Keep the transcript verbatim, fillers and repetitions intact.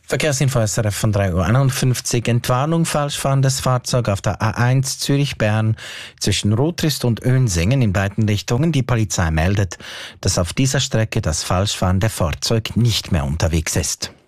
Verkehrsinfo S R F von drei Uhr einundfünfzig. Entwarnung, falsch fahrendes Fahrzeug auf der A eins Zürich-Bern zwischen Rotrist und Önsingen in beiden Richtungen. Die Polizei meldet, dass auf dieser Strecke das falsch fahrende Fahrzeug nicht mehr unterwegs ist.